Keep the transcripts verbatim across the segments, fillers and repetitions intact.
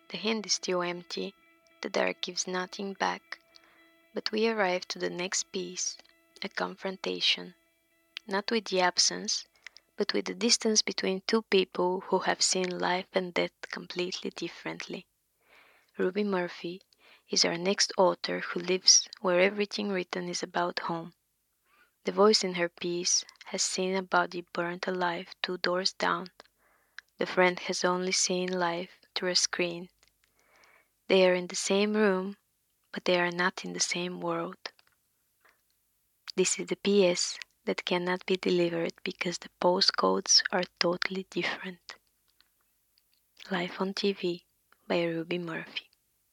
The hand is still empty, the dark gives nothing back, but we arrive to the next piece, a confrontation, not with the absence, but with the distance between two people who have seen life and death completely differently. Ruby Murphy is our next author who lives where everything written is about home. The voice in her piece has seen a body burnt alive two doors down. The friend has only seen life through a screen. They are in the same room, but they are not in the same world. This is the P S that cannot be delivered because the postcodes are totally different. Life on T V by Ruby Murphy.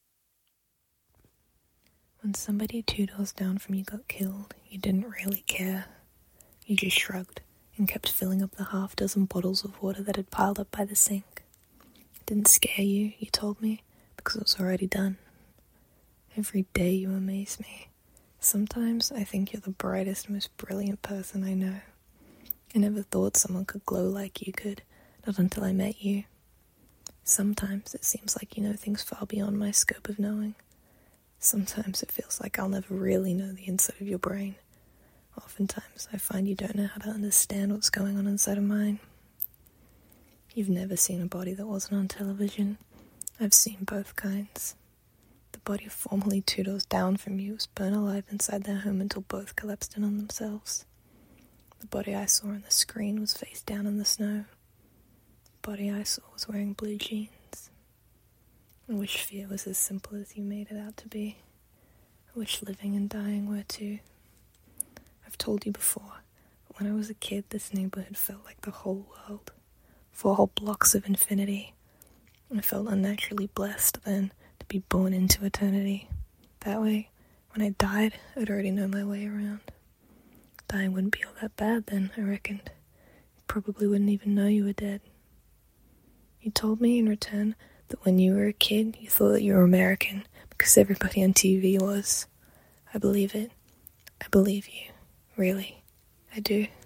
When somebody two doors down from you got killed, you didn't really care. You just shrugged and kept filling up the half dozen bottles of water that had piled up by the sink. It didn't scare you, you told me, because it was already done. Every day you amaze me. Sometimes I think you're the brightest, most brilliant person I know. I never thought someone could glow like you could, not until I met you. Sometimes it seems like you know things far beyond my scope of knowing. Sometimes it feels like I'll never really know the inside of your brain. Oftentimes I find you don't know how to understand what's going on inside of mine. You've never seen a body that wasn't on television. I've seen both kinds. The body formerly two doors down from you was burned alive inside their home until both collapsed in on themselves. The body I saw on the screen was face down in the snow. The body I saw was wearing blue jeans. I wish fear was as simple as you made it out to be. I wish living and dying were too. I've told you before, but when I was a kid, this neighborhood felt like the whole world. Four whole blocks of infinity. I felt unnaturally blessed then to be born into eternity. That way, when I died, I'd already know my way around. Dying wouldn't be all that bad then, I reckoned. You probably wouldn't even know you were dead. You told me in return that when you were a kid, you thought that you were American because everybody on T V was. I believe it. I believe you. Really. I do.